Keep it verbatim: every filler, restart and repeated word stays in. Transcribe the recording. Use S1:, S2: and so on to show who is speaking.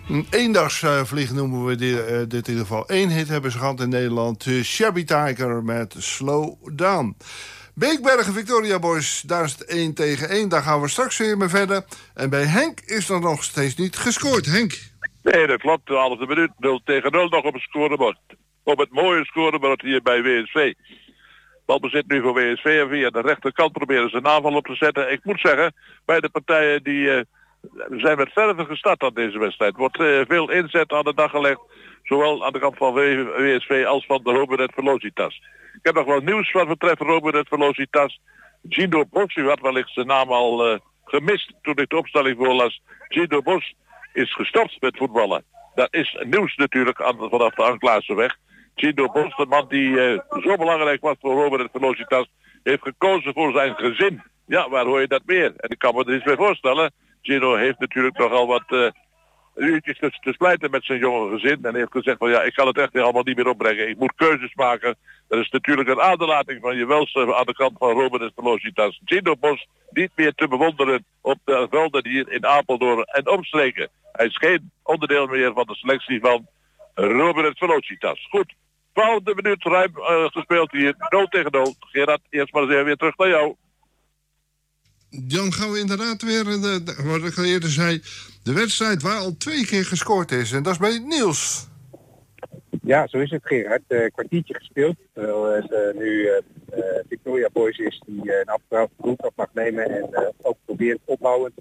S1: Een eendagsvlieg noemen we dit, uh, dit in ieder geval. Eén hit hebben ze gehad in Nederland. Uh, Shabby Tiger met Slow Down. Beekbergen Victoria Boys, daar is het één tegen één. Daar gaan we straks weer mee verder. En bij Henk is er nog steeds niet gescoord. Henk?
S2: Nee, dat klopt. De halve minuut. nul tegen nul nog op het scorebord. Op het mooie scorebord hier bij W S V. Balbezit nu voor W S V en via de rechterkant proberen ze een aanval op te zetten. Ik moet zeggen, bij de partijen die uh, zijn met verve gestart aan deze wedstrijd. Wordt uh, veel inzet aan de dag gelegd. Zowel aan de kant van W S V als van de Robenet Velocitas. Ik heb nog wel nieuws wat betreft Robenet Velocitas. Gino Bos, u had wellicht zijn naam al uh, gemist toen ik de opstelling voorlas. Gino Bos is gestopt met voetballen. Dat is nieuws natuurlijk aan, vanaf de Anklaaseweg. Gino Bos, de man die uh, zo belangrijk was voor Robenet Velocitas, heeft gekozen voor zijn gezin. Ja, waar hoor je dat meer? En ik kan me er iets bij voorstellen. Gino heeft natuurlijk nogal wat uh, uurtjes te, te splijten met zijn jonge gezin. En heeft gezegd van ja, ik kan het echt allemaal niet meer opbrengen. Ik moet keuzes maken. Dat is natuurlijk een aderlating van je welste aan de kant van Robenet Velocitas. Gino Bos niet meer te bewonderen op de velden hier in Apeldoorn en omstreken. Hij is geen onderdeel meer van de selectie van Robenet Velocitas. Goed, twaalfde minuut ruim uh, gespeeld hier. nul tegen nul. Gerard, eerst maar eens even weer terug naar jou.
S1: Dan gaan we inderdaad weer, de, de, wat ik al eerder zei, de wedstrijd waar al twee keer gescoord is. En dat is bij Niels.
S3: Ja, zo is het, Gerard. Een uh, kwartiertje gespeeld. Terwijl het uh, nu uh, uh, Victoria Boys is die uh, een aftrap mag nemen en uh, ook probeert opbouwend